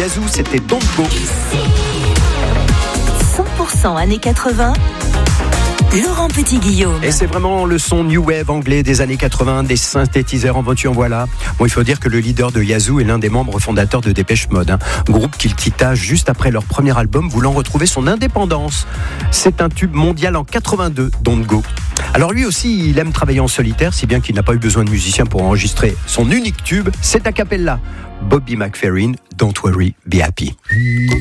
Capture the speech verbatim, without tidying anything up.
Yazoo, c'était Don't Go. cent pour cent années quatre-vingts, Laurent Petit-Guillaume. Et c'est vraiment le son New Wave anglais des années quatre-vingts, des synthétiseurs en voiture, voilà. Bon, il faut dire que le leader de Yazoo est l'un des membres fondateurs de Dépêche Mode, hein, groupe qu'il quitta juste après leur premier album, voulant retrouver son indépendance. C'est un tube mondial en quatre-vingt-deux, Don't Go. Alors lui aussi, il aime travailler en solitaire, si bien qu'il n'a pas eu besoin de musiciens pour enregistrer son unique tube, c'est a cappella. Bobby McFerrin, Don't Worry, Be Happy.